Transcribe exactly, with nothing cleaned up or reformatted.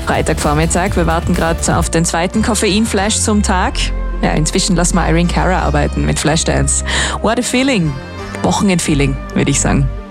Freitagvormittag. Wir warten gerade auf den zweiten Koffein-Flash zum Tag. Ja, inzwischen lassen wir Irene Cara arbeiten mit Flashdance. What a feeling. Wochenend-Feeling, würde ich sagen.